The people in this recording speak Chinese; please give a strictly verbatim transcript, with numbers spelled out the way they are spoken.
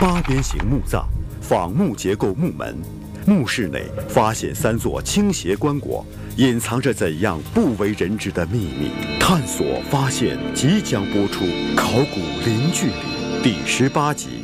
八边形墓葬，仿木结构木门，墓室内发现三座倾斜棺椁，隐藏着怎样不为人知的秘密？探索发现即将播出《考古零距离》第十八集。